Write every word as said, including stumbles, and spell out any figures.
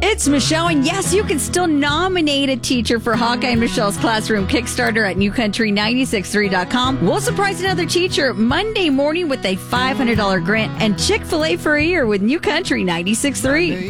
It's Michelle, and yes, you can still nominate a teacher for Hawkeye and Michelle's Classroom Kickstarter at new country nine six three dot com. We'll surprise another teacher Monday morning with a five hundred dollars grant and Chick-fil-A for a year with New Country ninety-six point three.